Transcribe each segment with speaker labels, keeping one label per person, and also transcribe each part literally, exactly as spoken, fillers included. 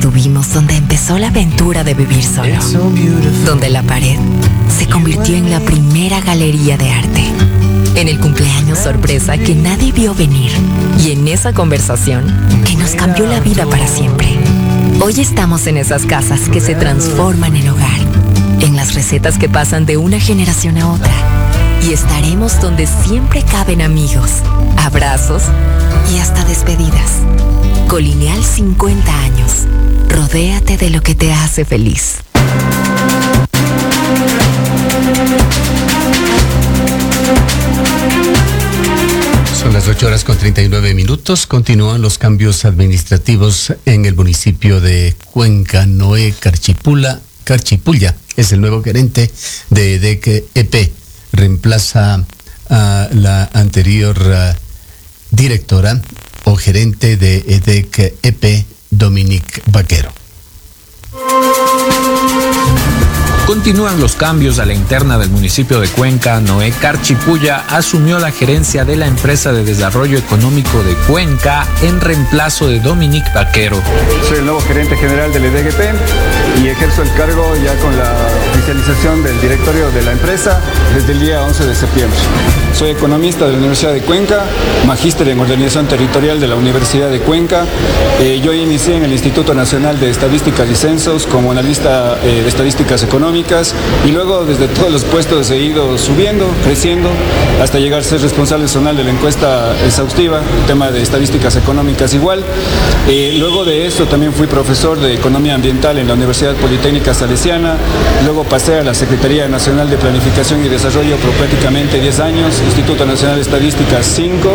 Speaker 1: estuvimos donde empezó la aventura de vivir solo, donde la pared se convirtió en la primera galería de arte, en el cumpleaños sorpresa que nadie vio venir y en esa conversación que nos cambió la vida para siempre. Hoy estamos en esas casas que se transforman en hogar, en las recetas que pasan de una generación a otra, y estaremos donde siempre caben amigos, abrazos y hasta despedidas. Colineal cincuenta años. Rodéate de lo que te hace feliz.
Speaker 2: Son las ocho horas con treinta y nueve minutos. Continúan los cambios administrativos en el municipio de Cuenca. Noé Carchipula, Carchipulla es el nuevo gerente de E D E C E P. Reemplaza a la anterior uh, directora o gerente de E D E C E P, Dominique Vaquero.
Speaker 3: Continúan los cambios a la interna del municipio de Cuenca. Noé Carchipulla asumió la gerencia de la empresa de desarrollo económico de Cuenca en reemplazo de Dominique Vaquero.
Speaker 4: Soy el nuevo gerente general del E D E C E P y ejerzo el cargo ya con la oficialización del directorio de la empresa desde el día once de septiembre. Soy economista de la Universidad de Cuenca, magíster en organización territorial de la Universidad de Cuenca. Eh, yo inicié en el Instituto Nacional de Estadísticas y Censos como analista eh, de estadísticas económicas y luego desde todos los puestos he ido subiendo, creciendo, hasta llegar a ser responsable zonal de la encuesta exhaustiva, el tema de estadísticas económicas igual. Eh, luego de eso también fui profesor de Economía Ambiental en la Universidad Politécnica Salesiana, luego pasé a la Secretaría Nacional de Planificación y Desarrollo por prácticamente diez años, Instituto Nacional de Estadísticas cinco,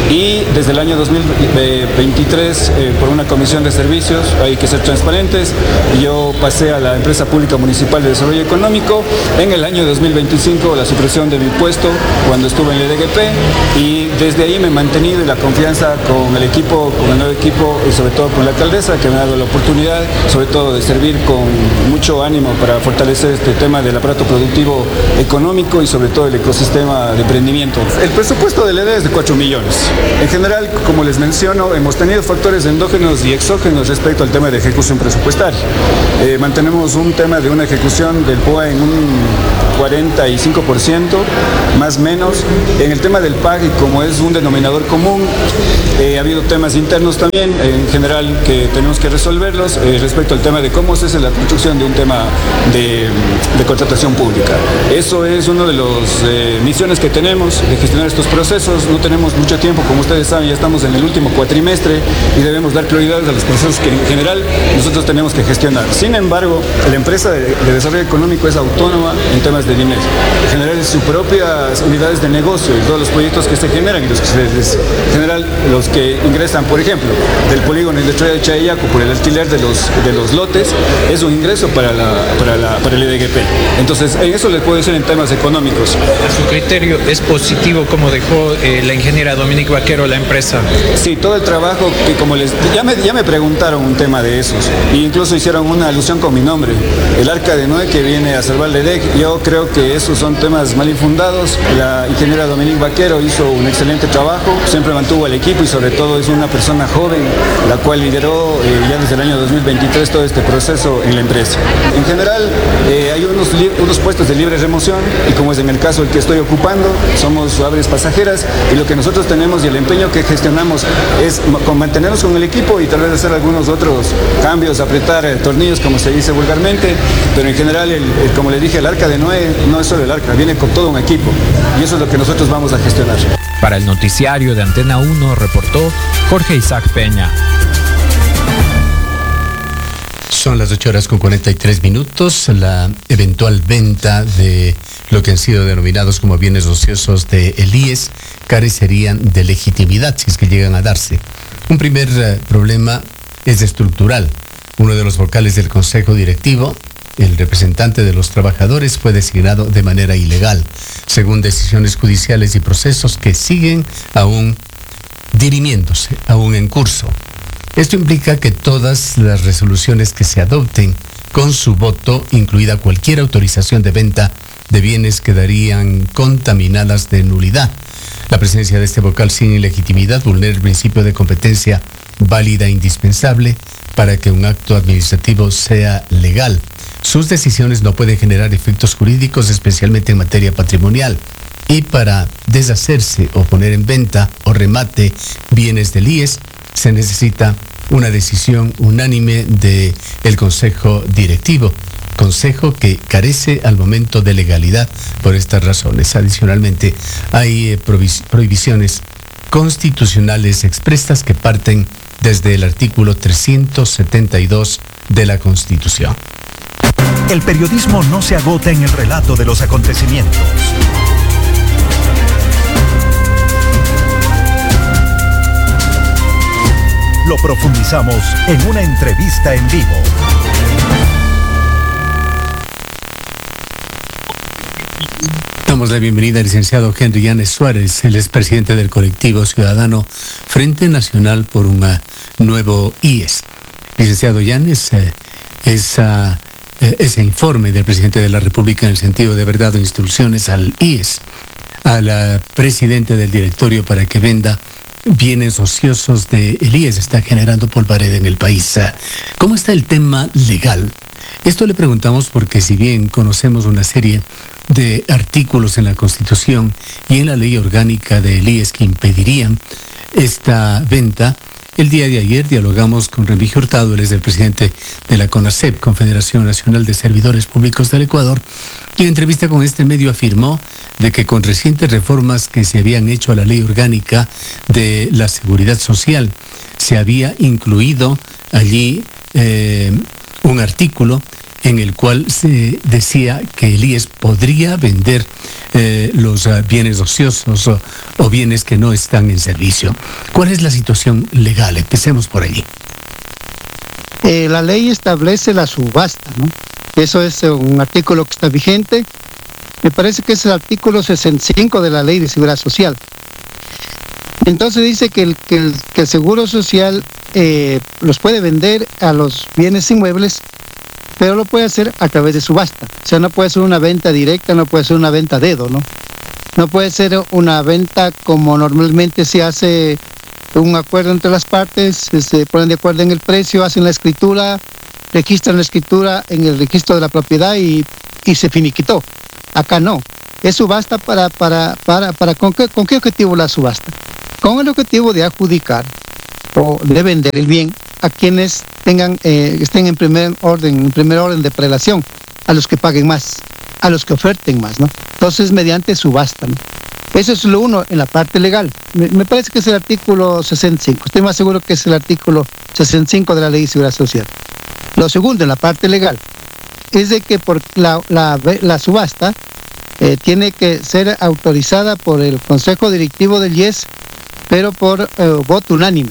Speaker 4: y desde el año dos mil veintitrés eh, por una comisión de servicios, hay que ser transparentes, yo pasé a la Empresa Pública Municipal de Desarrollo Económico. En el año dos mil veinticinco la supresión de mi puesto cuando estuve en el E D E C E P, y desde ahí me he mantenido en la confianza con el equipo, con el nuevo equipo y sobre todo con la alcaldesa, que me ha dado la oportunidad sobre todo de servir con mucho ánimo para fortalecer este tema del aparato productivo económico y sobre todo el ecosistema de emprendimiento. El presupuesto del E D E es de cuatro millones. En general, como les menciono, hemos tenido factores endógenos y exógenos respecto al tema de ejecución presupuestaria. Eh, mantenemos un tema de una ejecución del P O A en un cuarenta y cinco por ciento, más o menos. En el tema del P A G, como es un denominador común, eh, ha habido temas internos también, en general, que tenemos que resolverlos eh, respecto al tema de cómo se hace la construcción de un tema de, de contratación pública. Eso es una de las eh, misiones que tenemos, de gestionar estos procesos. No tenemos mucho tiempo, como ustedes saben, ya estamos en el último cuatrimestre y debemos dar prioridades a los procesos que en general nosotros tenemos que gestionar. Sin embargo, la empresa de, de desarrollo económico es autónoma en temas de dinero. Generar sus propias unidades de negocio y todos los proyectos que se generan y los que se les, en general los que ingresan, por ejemplo, del polígono industrial de Chayaco por el alquiler de los, de los lotes, es un ingreso para, la, para, la, para el E D E C E P. Entonces, en eso les puedo decir en temas económicos.
Speaker 3: ¿A su criterio es positivo como dejó eh, la ingeniera Dominique Vaquero la empresa?
Speaker 4: Sí, todo el trabajo que como les... Ya me, ya me preguntaron un tema de esos, e incluso hicieron una alusión con mi nombre, el Arca de Noé que viene a salvar el E D E C. Yo creo que esos son temas mal infundados. La ingeniera Dominique Vaquero hizo un excelente trabajo, siempre mantuvo al equipo y sobre todo es una persona joven, la cual lideró eh, ya desde el año dos mil veintitrés todo este proceso en la empresa. En general, eh, hay unos, unos puestos de libre remoción y como es en el caso el que estoy ocupando, somos aves pasajeras y lo que nosotros tenemos y el empeño que gestionamos es con mantenernos con el equipo y tal vez hacer algunos otros cambios, apretar eh, tornillos como se dice vulgarmente, pero en general, el, el, como les dije, el Arca de Noé no es solo el Arca, viene con todo un equipo y eso es lo que nosotros vamos a gestionar.
Speaker 3: Para el noticiario de Antena uno reportó Jorge Isaac Peña.
Speaker 2: Son las ocho horas con cuarenta y tres minutos. La eventual venta de lo que han sido denominados como bienes ociosos de el I E S carecerían de legitimidad si es que llegan a darse. Un primer uh, problema es estructural. Uno de los vocales del Consejo Directivo, el representante de los trabajadores, fue designado de manera ilegal, según decisiones judiciales y procesos que siguen aún dirimiéndose, aún en curso. Esto implica que todas las resoluciones que se adopten con su voto, incluida cualquier autorización de venta de bienes, quedarían contaminadas de nulidad. La presencia de este vocal sin ilegitimidad vulnera el principio de competencia válida e indispensable para que un acto administrativo sea legal. Sus decisiones no pueden generar efectos jurídicos, especialmente en materia patrimonial. Y para deshacerse o poner en venta o remate bienes del I E S, se necesita una decisión unánime del Consejo Directivo. Consejo que carece al momento de legalidad por estas razones. Adicionalmente, hay eh, prohibiciones constitucionales expresas que parten desde el artículo trescientos setenta y dos de la Constitución.
Speaker 5: El periodismo no se agota en el relato de los acontecimientos. Lo profundizamos en una entrevista en vivo.
Speaker 2: Damos la bienvenida al licenciado Henry Yanes Suárez, el expresidente del colectivo ciudadano Frente Nacional por un nuevo I E S. Licenciado Yanes, eh, esa, eh, ese informe del presidente de la República en el sentido de haber dado instrucciones al I E S, al uh, presidente del directorio para que venda bienes ociosos del I E S, está generando polvareda en el país. ¿Cómo está el tema legal? Esto le preguntamos porque si bien conocemos una serie de artículos en la Constitución y en la ley orgánica del I E S que impedirían esta venta, el día de ayer dialogamos con Remigio Hurtado, él es el presidente de la CONACEP, Confederación Nacional de Servidores Públicos del Ecuador, y en entrevista con este medio afirmó de que con recientes reformas que se habían hecho a la ley orgánica de la seguridad social, se había incluido allí eh, un artículo en el cual se decía que el I E S podría vender eh, los uh, bienes ociosos o, o bienes que no están en servicio. ¿Cuál es la situación legal? Empecemos por allí.
Speaker 6: Eh, la ley establece la subasta, ¿no? Eso es un artículo que está vigente. Me parece que es el artículo sesenta y cinco de la Ley de Seguridad Social. Entonces dice que el, que el, que el Seguro Social eh, los puede vender a los bienes inmuebles, pero lo puede hacer a través de subasta. O sea, no puede ser una venta directa, no puede ser una venta a dedo, ¿no? No puede ser una venta como normalmente se hace un acuerdo entre las partes, se ponen de acuerdo en el precio, hacen la escritura, registran la escritura en el registro de la propiedad y, y se finiquitó. Acá no. Es subasta para, para, para, para ¿con qué, con qué objetivo la subasta? Con el objetivo de adjudicar o de vender el bien a quienes tengan, eh, estén en primer orden, en primer orden de prelación, a los que paguen más, a los que oferten más, ¿no? Entonces, mediante subasta, ¿no? Eso es lo uno en la parte legal. Me, me parece que es el artículo sesenta y cinco. Estoy más seguro que es el artículo sesenta y cinco de la Ley de Seguridad Social. Lo segundo, en la parte legal, es de que por la, la, la subasta eh, tiene que ser autorizada por el Consejo Directivo del I E S, pero por eh, voto unánime.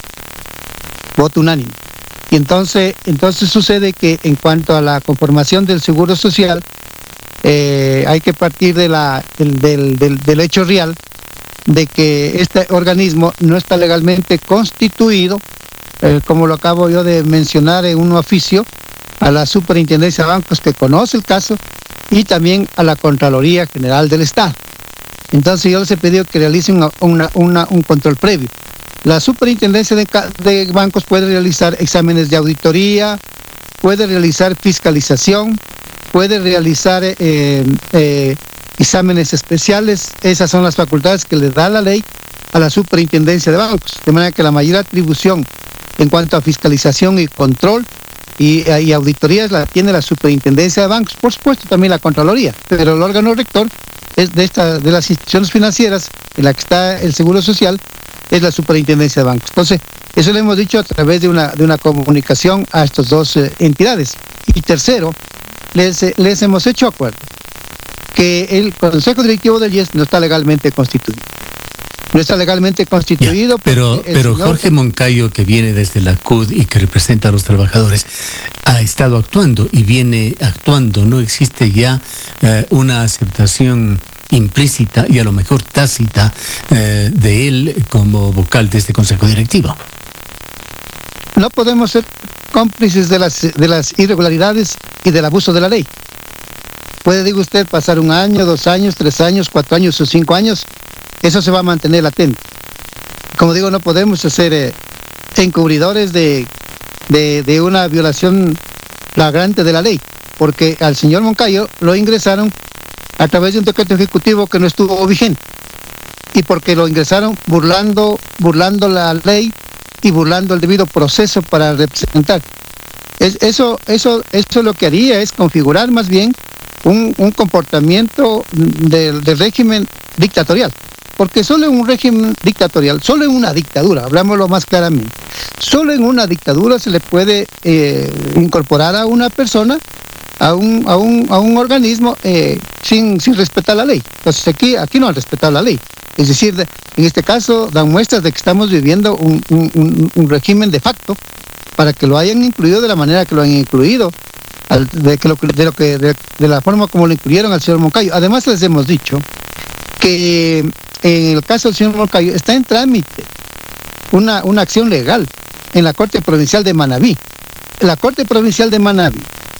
Speaker 6: Voto unánime. Y entonces, entonces sucede que en cuanto a la conformación del Seguro Social, eh, hay que partir de la, del, del, del, del hecho real de que este organismo no está legalmente constituido, eh, como lo acabo yo de mencionar en un oficio, a la Superintendencia de Bancos que conoce el caso y también a la Contraloría General del Estado. Entonces yo les he pedido que realicen una, una, una, un control previo. La Superintendencia de, de Bancos puede realizar exámenes de auditoría, puede realizar fiscalización, puede realizar eh, eh, exámenes especiales. Esas son las facultades que le da la ley a la Superintendencia de Bancos. De manera que la mayor atribución en cuanto a fiscalización y control y, y auditorías la tiene la Superintendencia de Bancos, por supuesto también la Contraloría, pero el órgano rector es de, esta, de las instituciones financieras en la que está el Seguro Social, es la Superintendencia de Bancos. Entonces, eso lo hemos dicho a través de una, de una comunicación a estas dos eh, entidades. Y tercero, les, les hemos hecho acuerdo que el Consejo Directivo del I E S no está legalmente constituido. No está legalmente constituido.
Speaker 2: Ya, pero pero señor... Jorge Moncayo, que viene desde la C U D y que representa a los trabajadores, ha estado actuando y viene actuando. No existe ya eh, una aceptación implícita y a lo mejor tácita eh, de él como vocal de este Consejo Directivo.
Speaker 6: No podemos ser cómplices de las, de las irregularidades y del abuso de la ley. Puede, digo usted, pasar un año, dos años, tres años, cuatro años o cinco años, eso se va a mantener latente. Como digo, no podemos ser eh, encubridores de, de, de una violación flagrante de la ley, porque al señor Moncayo lo ingresaron a través de un decreto ejecutivo que no estuvo vigente, y porque lo ingresaron burlando, burlando la ley y burlando el debido proceso para representar. Es, eso, eso, eso lo que haría es configurar más bien un, un comportamiento del, del régimen dictatorial, porque solo en un régimen dictatorial, solo en una dictadura, hablámoslo más claramente, solo en una dictadura se le puede eh, incorporar a una persona a un, a un, a un organismo eh, sin, sin respetar la ley. Entonces aquí, aquí no han respetado la ley. Es decir, de, en este caso dan muestras de que estamos viviendo un, un, un, un régimen de facto para que lo hayan incluido de la manera que lo han incluido, al, de, que lo, de, lo que, de, de la forma como lo incluyeron al señor Moncayo. Además les hemos dicho que en el caso del señor Moncayo está en trámite una, una acción legal en la Corte Provincial de Manabí. La Corte Provincial de Manabí,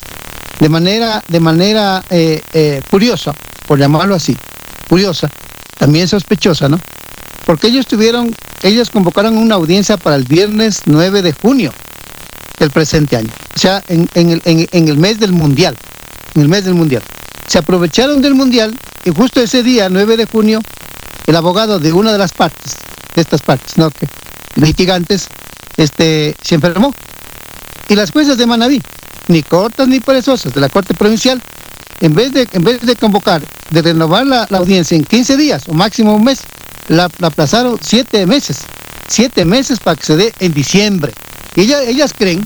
Speaker 6: de manera, de manera eh, eh, curiosa, por llamarlo así, curiosa, también sospechosa, ¿no? Porque ellos tuvieron, ellos convocaron una audiencia para el viernes nueve de junio del presente año, o sea, en, en, el, en, en el mes del Mundial, en el mes del Mundial. Se aprovecharon del Mundial y justo ese día, nueve de junio, el abogado de una de las partes, de estas partes, ¿no?, que litigantes, este, se enfermó. Y las jueces de Manabí, ni cortas ni perezosas, de la Corte Provincial, en vez de, en vez de convocar, de renovar la, la audiencia en quince días o máximo un mes, la, la aplazaron siete meses, siete meses para que se dé en diciembre. Y ellas, ellas creen,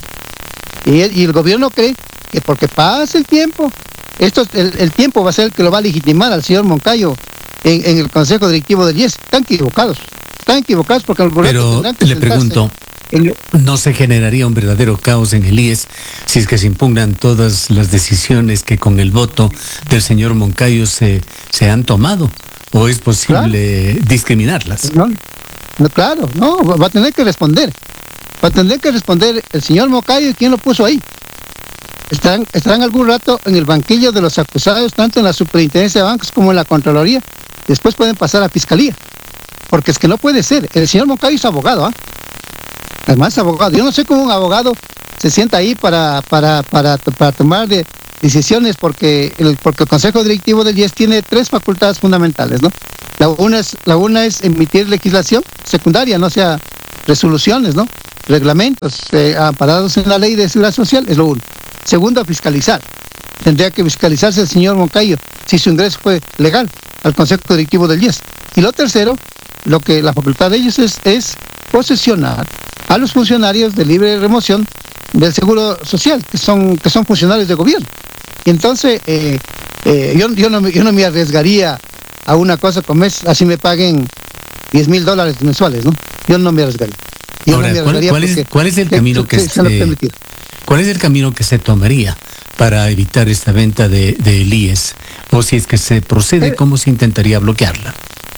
Speaker 6: y el, y el gobierno cree, que porque pasa el tiempo, esto, el, el tiempo va a ser el que lo va a legitimar al señor Moncayo en, en el Consejo Directivo del I E S. Están equivocados, están equivocados porque el
Speaker 2: gobierno... Pero le pregunto, el, ¿no se generaría un verdadero caos en el I E S si es que se impugnan todas las decisiones que con el voto del señor Moncayo se, se han tomado? ¿O es posible claro. discriminarlas?
Speaker 6: No, no, claro, no, va a tener que responder. Va a tener que responder el señor Moncayo y quién lo puso ahí. Estarán, estarán algún rato en el banquillo de los acusados, tanto en la Superintendencia de Bancos como en la Contraloría. Después pueden pasar a Fiscalía. Porque es que no puede ser. El señor Moncayo es abogado, ¿ah? ¿eh? Además es abogado. Yo no sé cómo un abogado se sienta ahí para, para, para, para tomar de decisiones, porque el, porque el Consejo Directivo del I E S tiene tres facultades fundamentales, ¿no? La una es, la una es emitir legislación secundaria, no sea resoluciones, ¿no? Reglamentos eh, amparados en la Ley de Seguridad Social, es lo uno. Segundo, fiscalizar. Tendría que fiscalizarse el señor Moncayo si su ingreso fue legal al Consejo Directivo del I E S. Y lo tercero, lo que la facultad de ellos es, es posesionar a los funcionarios de libre remoción del Seguro Social, que son, que son funcionarios de gobierno. Y entonces, eh, eh, yo, yo, no, yo no me arriesgaría a una cosa como es, así me paguen diez mil dólares mensuales, ¿no? Yo no me arriesgaría. Yo
Speaker 2: Ahora,
Speaker 6: no me
Speaker 2: ¿cuál,
Speaker 6: arriesgaría
Speaker 2: cuál, es, ¿cuál es el camino que se, se cuál es el camino que se tomaría para evitar esta venta de, de el I E S? O si es que se procede, eh, ¿cómo se intentaría bloquearla?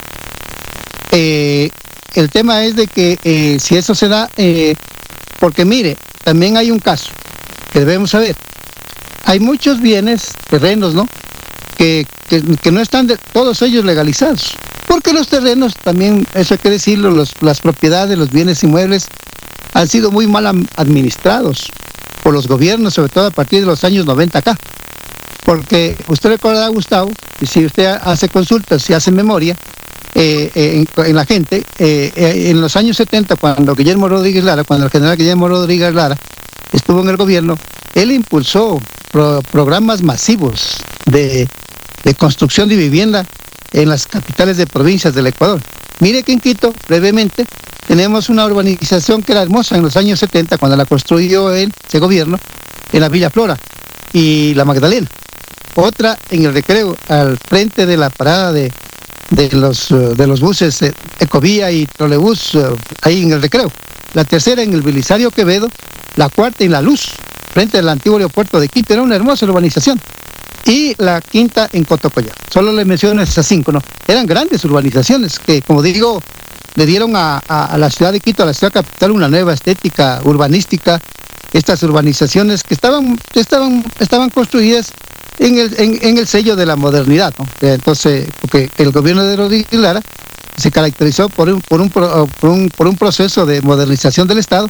Speaker 6: Eh, el tema es de que eh, si eso se da, eh, porque mire, también hay un caso que debemos saber. Hay muchos bienes, terrenos, ¿no?, que, que, que no están de, todos ellos legalizados. Porque los terrenos también, eso hay que decirlo, los, las propiedades, los bienes inmuebles han sido muy mal administrados por los gobiernos, sobre todo a partir de los años noventa acá. Porque usted recordará, Gustavo, y si usted hace consultas, si hace memoria, eh, eh, en, en la gente, eh, eh, en los años setenta, cuando Guillermo Rodríguez Lara, cuando el general Guillermo Rodríguez Lara estuvo en el gobierno, él impulsó pro, programas masivos de, de construcción de vivienda en las capitales de provincias del Ecuador. Mire que en Quito, brevemente, tenemos una urbanización que era hermosa en los años setenta, cuando la construyó él, ese gobierno, en la Villa Flora y la Magdalena. Otra en el Recreo, al frente de la parada de, de, los, de los buses eh, Ecovía y Trolebús, eh, ahí en el Recreo. La tercera en el Belisario Quevedo, la cuarta en La Luz, frente al antiguo aeropuerto de Quito. Era una hermosa urbanización. Y la quinta en Cotocollá. Solo le menciono esas cinco, ¿no? Eran grandes urbanizaciones que, como digo, le dieron a, a, a la ciudad de Quito, a la ciudad capital, una nueva estética urbanística. Estas urbanizaciones que estaban, estaban, estaban construidas en el, en, en el sello de la modernidad, ¿no? Entonces, porque el gobierno de Rodríguez Lara se caracterizó por un, por un, por un, por un proceso de modernización del Estado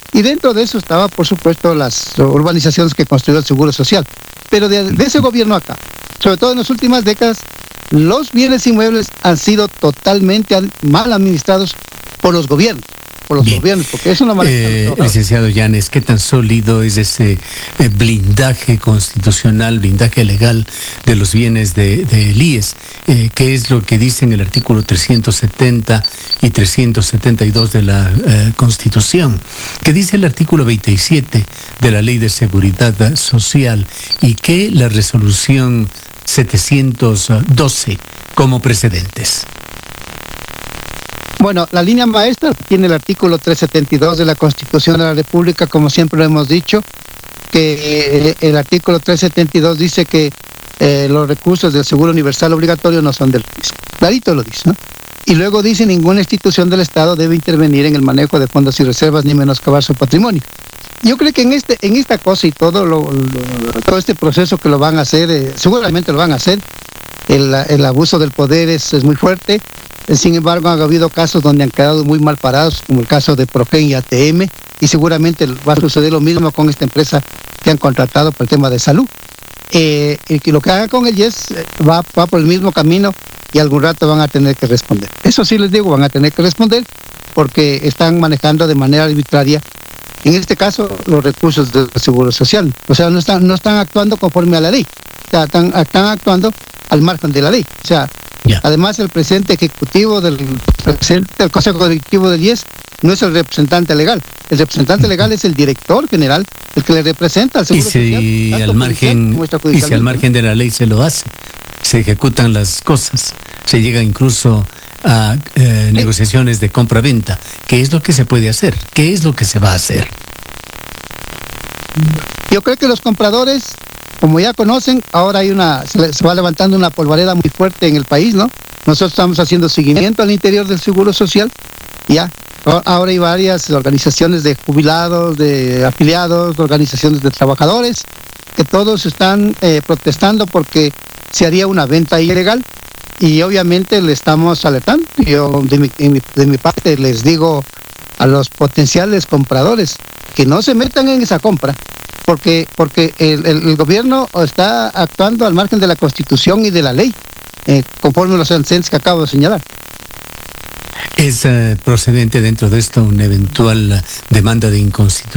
Speaker 6: Y dentro de eso estaba, por supuesto, las urbanizaciones que construyó el Seguro Social. Pero de, de ese gobierno acá, sobre todo en las últimas décadas, los bienes inmuebles han sido totalmente mal administrados por los gobiernos. Por los
Speaker 2: Bien.
Speaker 6: gobiernos, porque es una mala.
Speaker 2: Eh, licenciado Llanes, ¿qué tan sólido es ese eh, blindaje constitucional, blindaje legal de los bienes de, de el I E S? Eh, ¿Qué es lo que dice en el artículo trescientos setenta y trescientos setenta y dos de la eh, Constitución? ¿Qué dice el artículo veintisiete de la Ley de Seguridad Social? ¿Y qué la resolución setecientos doce como precedentes?
Speaker 6: Bueno, la línea maestra tiene el artículo trescientos setenta y dos de la Constitución de la República, como siempre lo hemos dicho, que el artículo trescientos setenta y dos dice que eh, los recursos del seguro universal obligatorio no son del fisco. Clarito lo dice, ¿no? Y luego dice, ninguna institución del Estado debe intervenir en el manejo de fondos y reservas ni menoscabar su patrimonio. Yo creo que en este en esta cosa y todo lo, lo, todo este proceso que lo van a hacer, eh, seguramente lo van a hacer, el, el abuso del poder es, es muy fuerte. Sin embargo, ha habido casos donde han quedado muy mal parados, como el caso de Progen y A T M, y seguramente va a suceder lo mismo con esta empresa que han contratado por el tema de salud. Eh, y lo que hagan con el I E S va, va por el mismo camino y algún rato van a tener que responder. Eso sí les digo, van a tener que responder porque están manejando de manera arbitraria, en este caso, los recursos del Seguro Social. O sea, no están, no están actuando conforme a la ley, o sea, están, están actuando al margen de la ley. O sea,
Speaker 2: Yeah.
Speaker 6: Además, el presidente ejecutivo del presidente del Consejo Directivo del I E S no es el representante legal. El representante legal es el director general, el que le representa al
Speaker 2: Y
Speaker 6: Seguro
Speaker 2: si
Speaker 6: Social.
Speaker 2: al margen, y si al margen de la ley se lo hace, se ejecutan las cosas, se llega incluso a eh, sí. negociaciones de compra-venta. ¿Qué es lo que se puede hacer? ¿Qué es lo que se va a hacer?
Speaker 6: Yo creo que los compradores, como ya conocen, ahora hay una, se, se va levantando una polvareda muy fuerte en el país, ¿no? Nosotros estamos haciendo seguimiento al interior del Seguro Social, ya. Ahora hay varias organizaciones de jubilados, de afiliados, organizaciones de trabajadores, que todos están eh, protestando porque se haría una venta ilegal y obviamente le estamos alertando. Yo de mi, de mi, de mi parte les digo a los potenciales compradores que no se metan en esa compra, porque porque el, el, el gobierno está actuando al margen de la Constitución y de la ley, eh, conforme los antecedentes que acabo de señalar.
Speaker 2: ¿Es uh, procedente dentro de esto una eventual demanda de inconstitucionalidad